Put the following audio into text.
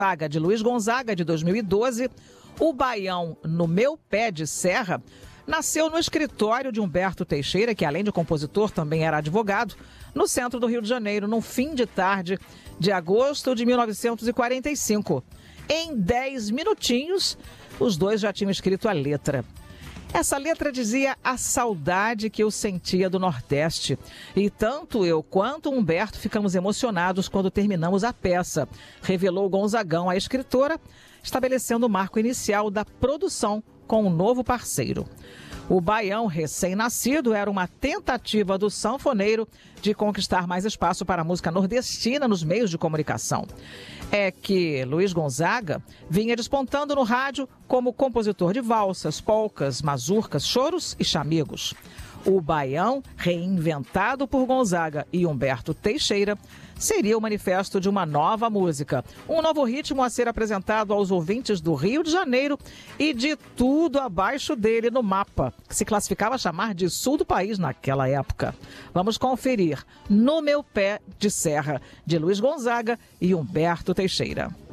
Saga de Luiz Gonzaga, de 2012, o Baião no Meu Pé de Serra, nasceu no escritório de Humberto Teixeira, que além de compositor também era advogado, no centro do Rio de Janeiro, num fim de tarde de agosto de 1945. Em 10 minutinhos, os dois já tinham escrito a letra. Essa letra dizia a saudade que eu sentia do Nordeste. E tanto eu quanto Humberto ficamos emocionados quando terminamos a peça, revelou Gonzagão à escritora, estabelecendo o marco inicial da produção com um novo parceiro. O Baião recém-nascido era uma tentativa do sanfoneiro de conquistar mais espaço para a música nordestina nos meios de comunicação. É que Luiz Gonzaga vinha despontando no rádio como compositor de valsas, polcas, mazurcas, choros e chamegos. O Baião, reinventado por Gonzaga e Humberto Teixeira, seria o manifesto de uma nova música, um novo ritmo a ser apresentado aos ouvintes do Rio de Janeiro e de tudo abaixo dele no mapa, que se classificava a chamar de sul do país naquela época. Vamos conferir No Meu Pé de Serra, de Luiz Gonzaga e Humberto Teixeira.